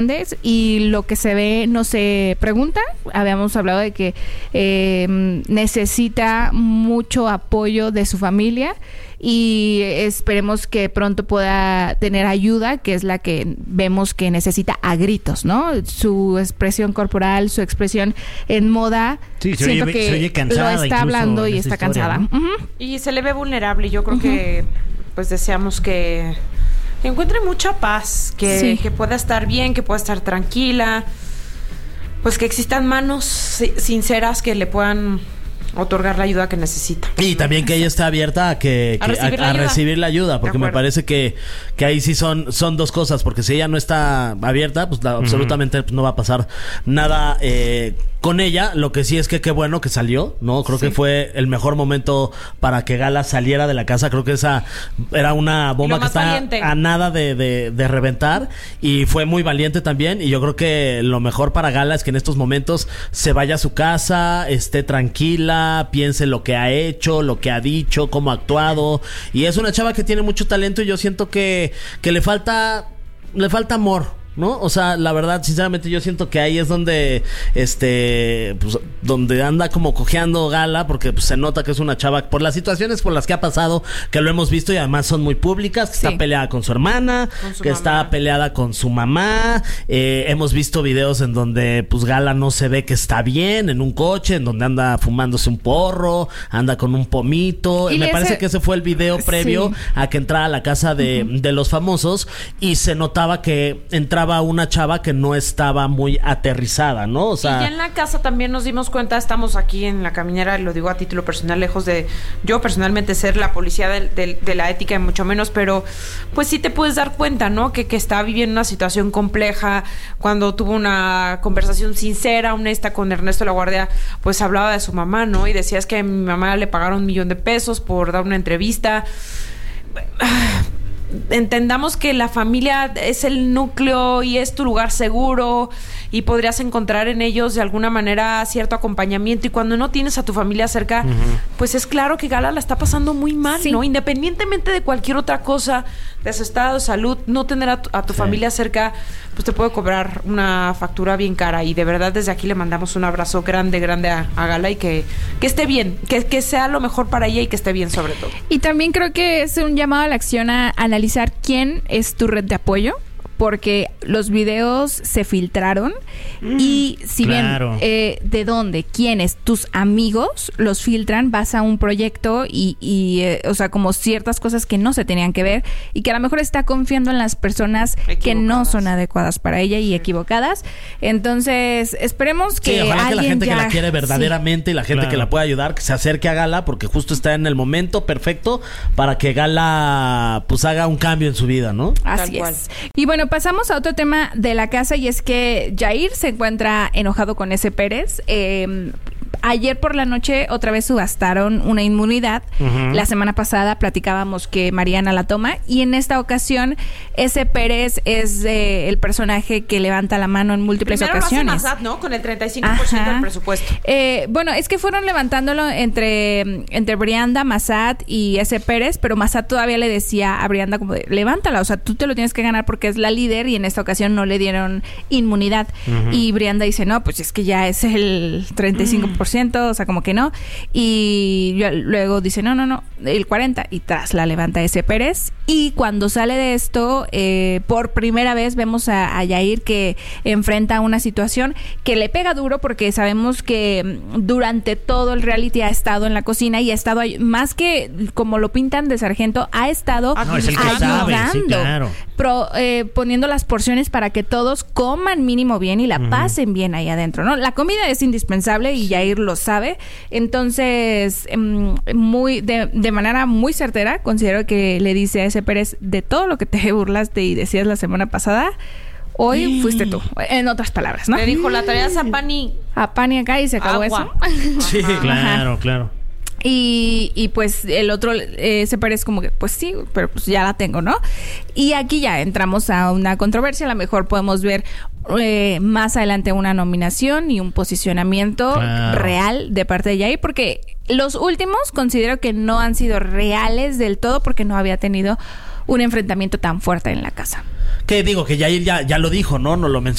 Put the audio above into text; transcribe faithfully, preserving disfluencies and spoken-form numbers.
y lo que se ve no se pregunta. Habíamos hablado de que eh, necesita mucho apoyo de su familia y esperemos que pronto pueda tener ayuda, que es la que vemos que necesita a gritos, ¿no? Su expresión corporal, su expresión en moda, sí, se siento oye, que se oye cansada, lo está hablando y está historia, cansada. ¿no? Uh-huh. Y se le ve vulnerable y yo creo uh-huh. que pues deseamos que que encuentre mucha paz, que, sí. que pueda estar bien, que pueda estar tranquila, pues que existan manos sinceras que le puedan otorgar la ayuda que necesita. Y también que ella esté abierta a que, que a, recibir, a, la a recibir la ayuda, porque me parece que, que ahí sí son, son dos cosas, porque si ella no está abierta, pues la, uh-huh. absolutamente no va a pasar nada eh, con ella. Lo que sí es que qué bueno que salió, ¿no? Creo sí. que fue el mejor momento para que Gala saliera de la casa. Creo que esa era una bomba que está valiente. a nada de, de, de reventar, y fue muy valiente también. Y yo creo que lo mejor para Gala es que en estos momentos se vaya a su casa, esté tranquila, piense lo que ha hecho, lo que ha dicho, cómo ha actuado. Y es una chava que tiene mucho talento y yo siento que, que le falta, le falta amor, ¿no? O sea, la verdad, sinceramente, yo siento que ahí es donde, este, pues, donde anda como cojeando Gala, porque pues, se nota que es una chava, por las situaciones por las que ha pasado, que lo hemos visto y además son muy públicas, que sí. está peleada con su hermana, con su que mamá. está peleada con su mamá, eh, hemos visto videos en donde, pues, Gala no se ve que está bien, en un coche, en donde anda fumándose un porro, anda con un pomito, y me ese... parece que ese fue el video previo sí. a que entrara a la casa de, uh-huh. de los famosos, y se notaba que entraba una chava que no estaba muy aterrizada, ¿no? O sea, y ya en la casa también nos dimos cuenta, estamos aquí en la caminera, lo digo a título personal, lejos de yo personalmente ser la policía de, de, de la ética y mucho menos, pero pues sí te puedes dar cuenta, ¿no? Que, que está viviendo una situación compleja. Cuando tuvo una conversación sincera, honesta con Ernesto La Guardia, pues hablaba de su mamá, ¿no? Y decías que a mi mamá le pagaron un millón de pesos por dar una entrevista. Entendamos que la familia es el núcleo y es tu lugar seguro y podrías encontrar en ellos de alguna manera cierto acompañamiento, y cuando no tienes a tu familia cerca, uh-huh. pues es claro que Gala la está pasando muy mal, sí. ¿no? Independientemente de cualquier otra cosa, de su estado de salud, no tener a tu, a tu sí. familia cerca, pues te puede cobrar una factura bien cara, y de verdad desde aquí le mandamos un abrazo grande, grande a, a Gala, y que, que esté bien, que, que sea lo mejor para ella y que esté bien sobre todo. Y también creo que es un llamado a la acción a analizar quién es tu red de apoyo, porque los videos se filtraron mm, y si claro. bien eh, de dónde, quiénes, tus amigos los filtran, vas a un proyecto y, y eh, o sea, como ciertas cosas que no se tenían que ver y que a lo mejor está confiando en las personas que no son adecuadas para ella y sí. equivocadas. Entonces, esperemos que sí, ojalá alguien que la gente ya... que la quiere verdaderamente sí. y la gente claro. que la pueda ayudar, que se acerque a Gala, porque justo está en el momento perfecto para que Gala pues haga un cambio en su vida, ¿no? Así es. Y bueno, pasamos a otro tema de la casa, y es que Jair se encuentra enojado con S. Pérez. Eh, ayer por la noche otra vez subastaron una inmunidad. Uh-huh. La semana pasada platicábamos que Mariana la toma, y en esta ocasión S. Pérez es eh, el personaje que levanta la mano en múltiples Primero ocasiones. Lo hace Massad, ¿no? Con el treinta y cinco por ciento Ajá. del presupuesto. Eh, bueno, es que fueron levantándolo entre, entre Brianda, Massad y S. Pérez, pero Massad todavía le decía a Brianda como de, levántala, o sea, tú te lo tienes que ganar porque es la líder, y en esta ocasión no le dieron inmunidad. Uh-huh. Y Brianda dice, no, pues es que ya es el treinta y cinco por ciento, uh-huh. o sea, como que no. Y luego dice, no, no, no, el cuarenta, y tras la levanta S. Pérez. Y cuando sale de esto, eh, por primera vez vemos a, a Jair que enfrenta una situación que le pega duro, porque sabemos que durante todo el reality ha estado en la cocina y ha estado ahí, más que como lo pintan de sargento, ha estado no, es el que ayudando, sabe, sí, claro. pro, eh, poniendo las porciones para que todos coman mínimo bien y la uh-huh. pasen bien ahí adentro, ¿no? La comida es indispensable y Jair lo sabe. Entonces, muy de, de manera muy certera, considero que le dice a S. Pérez, de todo lo que te burlaste y decías la semana pasada, hoy sí. fuiste tú, en otras palabras, ¿no? Le dijo, la tarea es a Pani. A Pani acá, y se acabó Agua. eso. Sí, claro, claro. Y, y pues el otro eh, se parece como que, pues sí, pero pues ya la tengo, ¿no? Y aquí ya entramos a una controversia. A lo mejor podemos ver eh, más adelante una nominación y un posicionamiento claro. real de parte de Jair, porque los últimos considero que no han sido reales del todo, porque no había tenido un enfrentamiento tan fuerte en la casa. Que digo, que Yair ya, ya lo dijo, ¿no? No lo mencionó.